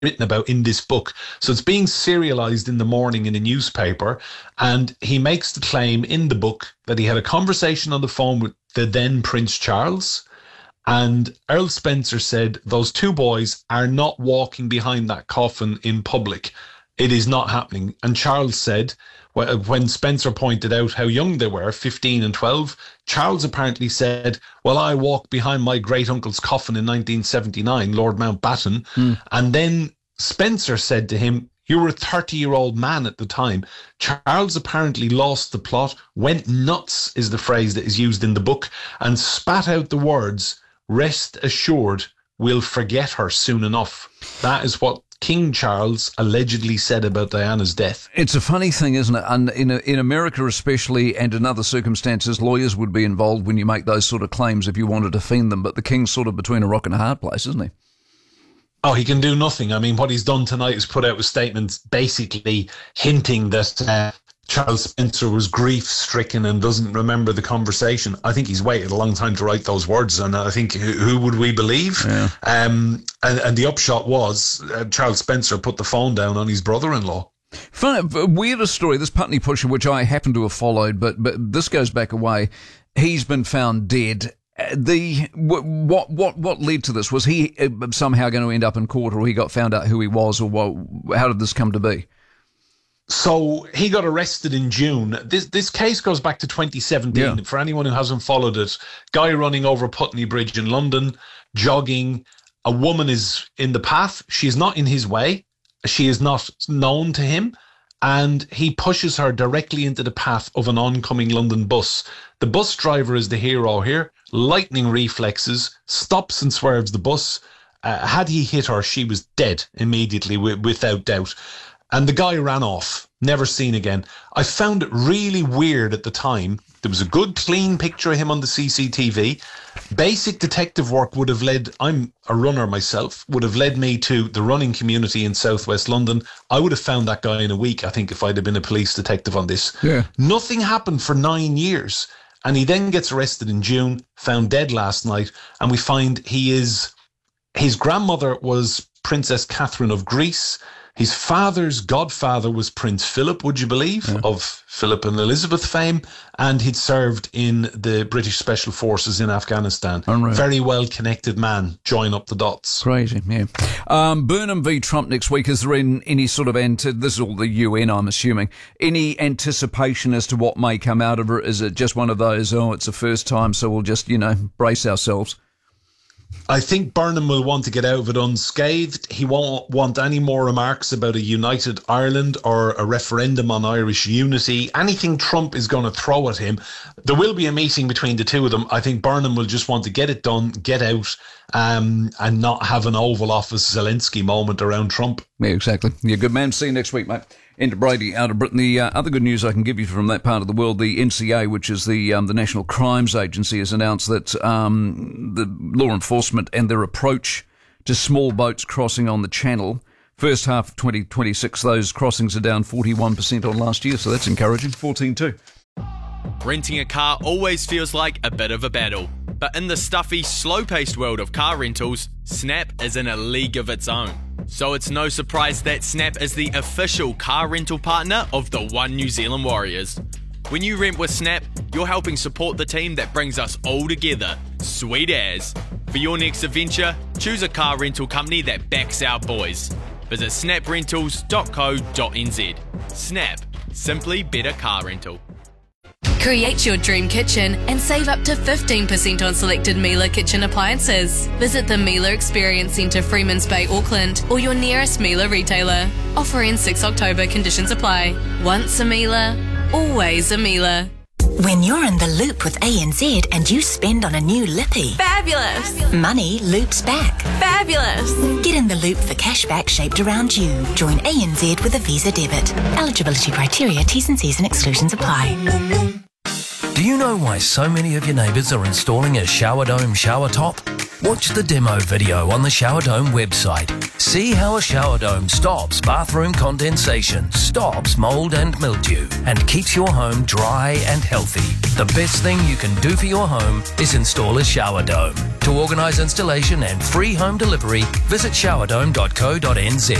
written about in this book. So it's being serialized in the morning in a newspaper. And he makes the claim in the book that he had a conversation on the phone with the then Prince Charles. And Earl Spencer said, those two boys are not walking behind that coffin in public. It is not happening. And Charles said, when Spencer pointed out how young they were, 15 and 12, Charles apparently said, well, I walked behind my great-uncle's coffin in 1979, Lord Mountbatten. And then Spencer said to him, you were a 30-year-old man at the time. Charles apparently lost the plot, went nuts is the phrase that is used in the book, and spat out the words, rest assured, we'll forget her soon enough. That is what King Charles allegedly said about Diana's death. It's a funny thing, isn't it? And in America especially, and in other circumstances, lawyers would be involved when you make those sort of claims if you want to defend them. But the King's sort of between a rock and a hard place, isn't he? Oh, he can do nothing. I mean, what he's done tonight is put out a statement basically hinting that Charles Spencer was grief-stricken and doesn't remember the conversation. I think he's waited a long time to write those words, and I think who would we believe? Yeah. And the upshot was Charles Spencer put the phone down on his brother-in-law. Funny, weirdest story, this Putney Pusher, which I happen to have followed, but this goes back a way. He's been found dead. What led to this? Was he somehow going to end up in court, or he got found out who he was, or how did this come to be? So he got arrested in June. This case goes back to 2017. Yeah. For anyone who hasn't followed it, guy running over Putney Bridge in London, jogging. A woman is in the path. She is not in his way. She is not known to him. And he pushes her directly into the path of an oncoming London bus. The bus driver is the hero here. Lightning reflexes, stops and swerves the bus. Had he hit her, she was dead immediately, without doubt. And the guy ran off, never seen again. I found it really weird at the time. There was a good, clean picture of him on the CCTV. Basic detective work would have led, I'm a runner myself, would have led me to the running community in southwest London. I would have found that guy in a week, I think, if I'd have been a police detective on this. Yeah. Nothing happened for 9 years. And he then gets arrested in June, found dead last night. And we find his grandmother was Princess Catherine of Greece. His father's godfather was Prince Philip, would you believe, of Philip and Elizabeth fame, and he'd served in the British Special Forces in Afghanistan. Unreal. Very well-connected man. Join up the dots. Crazy, yeah. Burnham v Trump next week. Is there any sort of, this is all the UN, I'm assuming, any anticipation as to what may come out of it? Is it just one of those, it's the first time, so we'll just, brace ourselves? I think Burnham will want to get out of it unscathed. He won't want any more remarks about a united Ireland or a referendum on Irish unity. Anything Trump is going to throw at him. There will be a meeting between the two of them. I think Burnham will just want to get it done, get out, and not have an Oval Office Zelensky moment around Trump. Yeah, exactly. You're a good man. See you next week, mate. Into Brady out of Britain. The other good news I can give you from that part of the world, the NCA, which is the National Crimes Agency, has announced that the law enforcement and their approach to small boats crossing on the Channel, first half of 2026, those crossings are down 41% on last year, so that's encouraging. 14.2. Renting a car always feels like a bit of a battle, but in the stuffy, slow-paced world of car rentals, Snap is in a league of its own. So it's no surprise that Snap is the official car rental partner of the One New Zealand Warriors. When you rent with Snap, you're helping support the team that brings us all together. Sweet as. For your next adventure, choose a car rental company that backs our boys. Visit snaprentals.co.nz. Snap. Simply better car rental. Create your dream kitchen and save up to 15% on selected Miele kitchen appliances. Visit the Miele Experience Centre, Freemans Bay, Auckland, or your nearest Miele retailer. Offer ends 6 October. Conditions apply. Once a Miele, always a Miele. When you're in the loop with ANZ and you spend on a new lippy, Fabulous! money loops back. Fabulous! Get in the loop for cashback shaped around you. Join ANZ with a Visa debit. Eligibility criteria, T's and C's and exclusions apply. Do you know why so many of your neighbours are installing a shower dome shower top? Watch the demo video on the Shower Dome website. See how a shower dome stops bathroom condensation, stops mold and mildew, and keeps your home dry and healthy. The best thing you can do for your home is install a shower dome. To organise installation and free home delivery, visit showerdome.co.nz.